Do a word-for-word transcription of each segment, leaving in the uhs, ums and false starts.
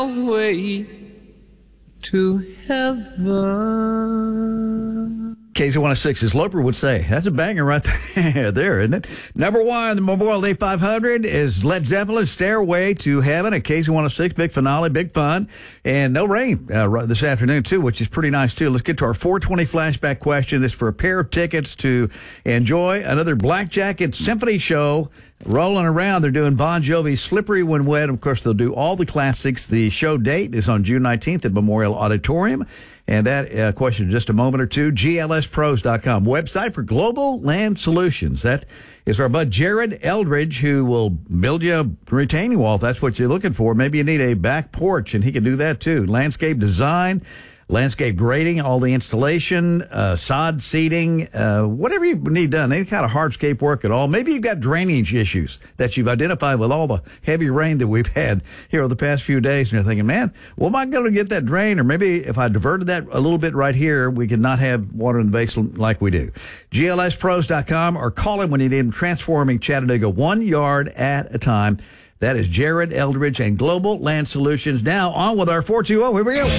way to heaven. K Z one oh six, as Loper would say. That's a banger right there, there, isn't it? Number one, the Memorial Day five hundred is Led Zeppelin, Stairway to Heaven at K Z one oh six. Big finale, big fun. And no rain uh, this afternoon, too, which is pretty nice, too. Let's get to our four twenty flashback question. It's for a pair of tickets to enjoy another Black Jacket Symphony show rolling around. They're doing Bon Jovi's Slippery When Wet. Of course, they'll do all the classics. The show date is on June nineteenth at Memorial Auditorium. And that uh, question in just a moment or two. G L S pros dot com, website for Global Land Solutions. That is our bud Jared Eldridge, who will build you a retaining wall if that's what you're looking for. Maybe you need a back porch, and he can do that too. Landscape design, landscape grading, all the installation, uh, sod seeding, uh, whatever you need done, any kind of hardscape work at all. Maybe you've got drainage issues that you've identified with all the heavy rain that we've had here over the past few days, and you're thinking, man, well, am I going to get that drain? Or maybe if I diverted that a little bit right here, we could not have water in the basin like we do. G L S pros dot com, or call him when you need him, transforming Chattanooga one yard at a time. That is Jared Eldridge and Global Land Solutions. Now on with our four two zero. Here we go.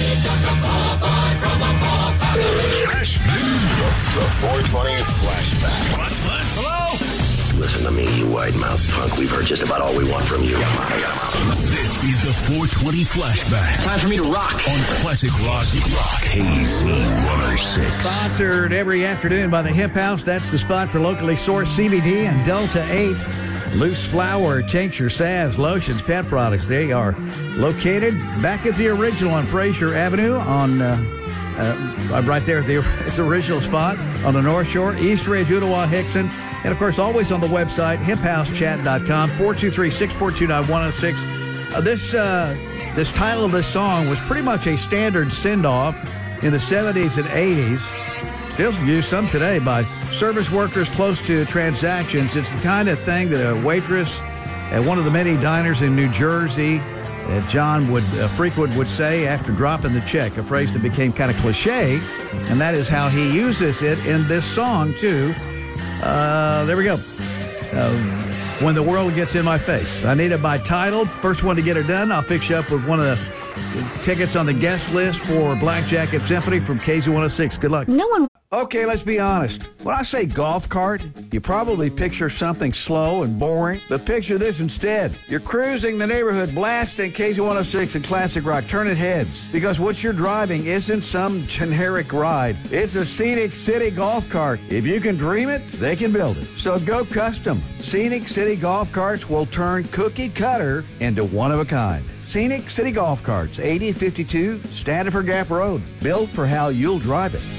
Fresh the four twenty flashback. What's what? Hello? Listen to me, you wide-mouthed punk. We've heard just about all we want from you. This is the four twenty flashback. Time for me to rock. On Classic Rock Rock K Z one oh six. Sponsored every afternoon by the Hemp House. That's the spot for locally sourced C B D and Delta eight. Loose flower, tincture, salves, lotions, pet products. They are located back at the original on Fraser Avenue on uh, uh, right there at the, at the original spot on the North Shore, East Ridge, Ottawa, Hickson. And, of course, always on the website, hemp house chat dot com, four two three, six four two, nine one oh six. Uh, this, uh, this title of this song was pretty much a standard send-off in the seventies and eighties. Still used some today by service workers close to transactions. It's the kind of thing that a waitress at one of the many diners in New Jersey that John would uh, frequent would say after dropping the check, a phrase that became kind of cliche, and that is how he uses it in this song, too. Uh, there we go. Uh, when the world gets in my face. I need it by title. First one to get it done, I'll fix you up with one of the tickets on the guest list for Black Jacket Symphony from K Z one oh six. Good luck. No one... Okay, let's be honest. When I say golf cart, you probably picture something slow and boring, but picture this instead. You're cruising the neighborhood blasting K Z one oh six and Classic Rock, turning heads, because what you're driving isn't some generic ride. It's a Scenic City golf cart. If you can dream it, they can build it. So go custom. Scenic City golf carts will turn cookie cutter into one of a kind. Scenic City golf carts, eighty fifty-two Standiford Gap Road, built for how you'll drive it.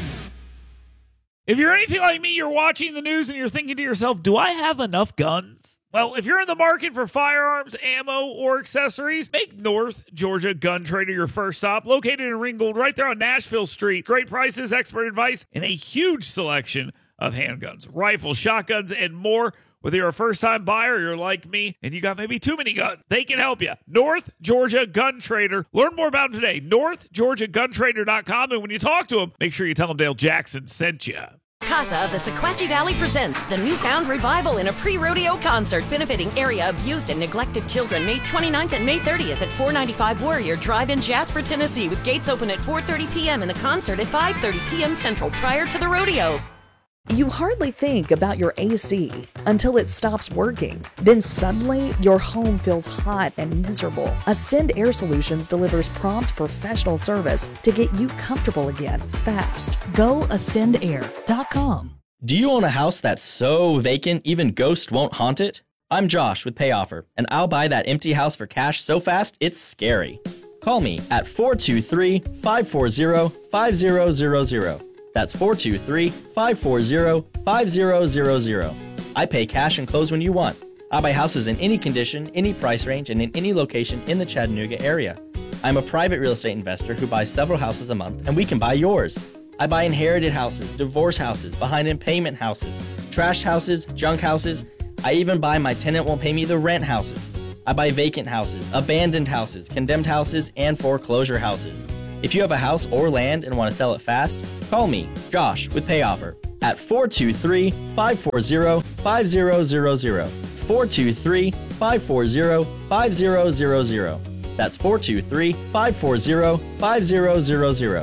If you're anything like me, you're watching the news and you're thinking to yourself, do I have enough guns? Well, if you're in the market for firearms, ammo, or accessories, make North Georgia Gun Trader your first stop. Located in Ringgold, right there on Nashville Street. Great prices, expert advice, and a huge selection of handguns, rifles, shotguns, and more. Whether you're a first-time buyer or you're like me and you got maybe too many guns, they can help you. North Georgia Gun Trader. Learn more about them today. North Georgia Gun Trader dot com. And when you talk to them, make sure you tell them Dale Jackson sent you. Casa of the Sequatchie Valley presents the Newfound Revival in a pre-rodeo concert benefiting area abused and neglected children May twenty-ninth and May thirtieth at four ninety-five Warrior Drive in Jasper, Tennessee, with gates open at four thirty p.m. and the concert at five thirty p.m. Central prior to the rodeo. You hardly think about your A C until it stops working. Then suddenly, your home feels hot and miserable. Ascend Air Solutions delivers prompt professional service to get you comfortable again, fast. Go ascend air dot com. Do you own a house that's so vacant even ghosts won't haunt it? I'm Josh with PayOffer, and I'll buy that empty house for cash so fast it's scary. Call me at four two three, five four zero, five zero zero zero. That's four two three, five four zero, five zero zero zero. I pay cash and close when you want. I buy houses in any condition, any price range, and in any location in the Chattanooga area. I'm a private real estate investor who buys several houses a month, and we can buy yours. I buy inherited houses, divorce houses, behind in payment houses, trashed houses, junk houses. I even buy my tenant won't pay me the rent houses. I buy vacant houses, abandoned houses, condemned houses, and foreclosure houses. If you have a house or land and want to sell it fast, call me, Josh, with PayOffer at four two three, five four zero, five zero zero zero. four two three, five four zero, five zero zero zero. That's four two three, five four zero, five zero zero zero.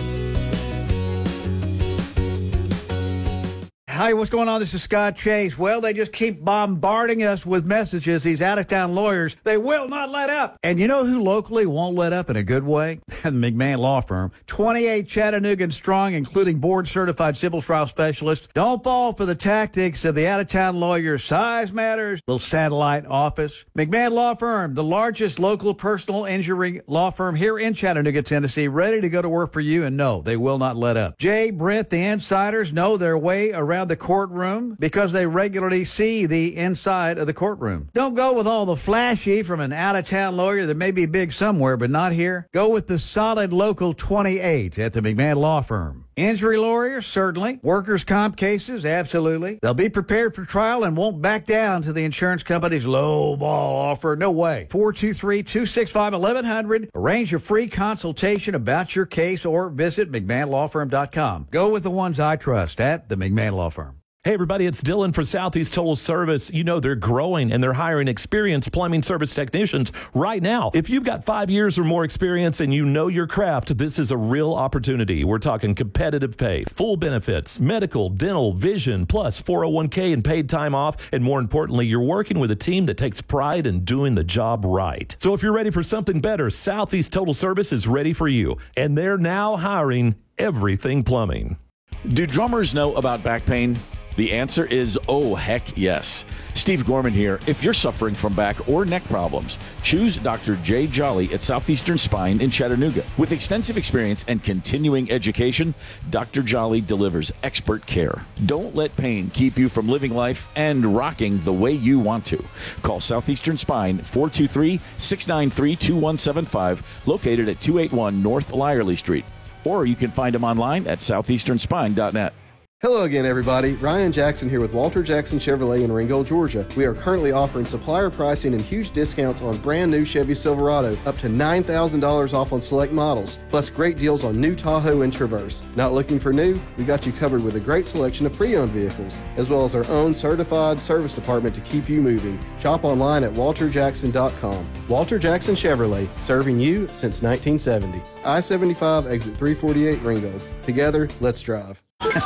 Hi, what's going on? This is Scott Chase. Well, they just keep bombarding us with messages, these out-of-town lawyers. They will not let up. And you know who locally won't let up in a good way? The McMahon Law Firm. twenty-eight Chattanooga strong, including board-certified civil trial specialists. Don't fall for the tactics of the out-of-town lawyers. Size matters. Little satellite office. McMahon Law Firm, the largest local personal injury law firm here in Chattanooga, Tennessee, ready to go to work for you. And no, they will not let up. Jay, Brent, the insiders know their way around the courtroom because they regularly see the inside of the courtroom. Don't go with all the flashy from an out-of-town lawyer that may be big somewhere but not here. Go with the solid local twenty-eight at the McMahon Law Firm. Injury lawyers, certainly. Workers' comp cases, absolutely. They'll be prepared for trial and won't back down to the insurance company's low ball offer. No way. four two three, two six five, one one zero zero. Arrange a free consultation about your case or visit McMahon Law Firm dot com. Go with the ones I trust at the McMahon Law Firm. Hey, everybody, it's Dylan for Southeast Total Service. You know, they're growing and they're hiring experienced plumbing service technicians right now. If you've got five years or more experience and you know your craft, this is a real opportunity. We're talking competitive pay, full benefits, medical, dental, vision, plus four oh one k and paid time off. And more importantly, you're working with a team that takes pride in doing the job right. So if you're ready for something better, Southeast Total Service is ready for you. And they're now hiring everything plumbing. Do drummers know about back pain? The answer is, oh, heck yes. Steve Gorman here. If you're suffering from back or neck problems, choose Doctor Jay Jolly at Southeastern Spine in Chattanooga. With extensive experience and continuing education, Doctor Jolly delivers expert care. Don't let pain keep you from living life and rocking the way you want to. Call Southeastern Spine, four two three, six nine three, two one seven five, located at two eighty-one North Lyerly Street. Or you can find them online at southeastern spine dot net. Hello again, everybody. Ryan Jackson here with Walter Jackson Chevrolet in Ringgold, Georgia. We are currently offering supplier pricing and huge discounts on brand new Chevy Silverado, up to nine thousand dollars off on select models, plus great deals on new Tahoe and Traverse. Not looking for new? We got you covered with a great selection of pre-owned vehicles, as well as our own certified service department to keep you moving. Shop online at walter jackson dot com. Walter Jackson Chevrolet, serving you since nineteen seventy. I seventy-five, exit three forty-eight, Ringgold. Together, let's drive.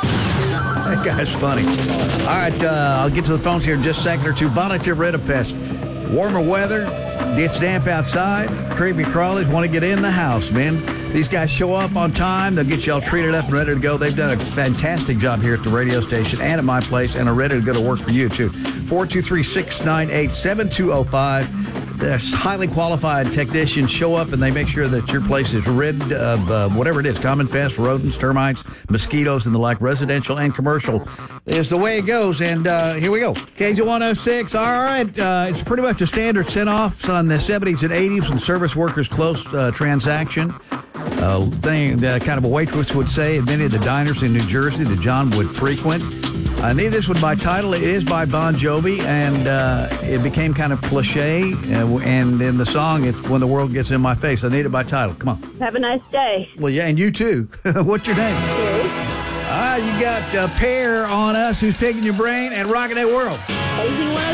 That guy's funny. All right, uh, I'll get to the phones here in just a second or two. Volunteer Ritapest. Warmer weather, it's damp outside. Creepy crawlies want to get in the house, man. These guys show up on time. They'll get you all treated up and ready to go. They've done a fantastic job here at the radio station and at my place, and are ready to go to work for you, too. four two three, six nine eight, seven two zero five. There's highly qualified technicians show up and they make sure that your place is rid of uh, whatever it is, common pests, rodents, termites, mosquitoes, and the like. Residential and commercial is the way it goes. And uh, here we go. K Z one oh six. All right. Uh, it's pretty much a standard send-off on the seventies and eighties when service workers close uh, transaction. Uh, thing that kind of a waitress would say at many of the diners in New Jersey that John would frequent. I need this one by title. It is by Bon Jovi, and uh, it became kind of cliche. Uh, and in the song, it's When the World Gets in My Face. I need it by title. Come on. Have a nice day. Well, yeah, and you too. What's your name? Cheers. All right, you got a pair on us who's picking your brain and rocking that world. K Z one oh six.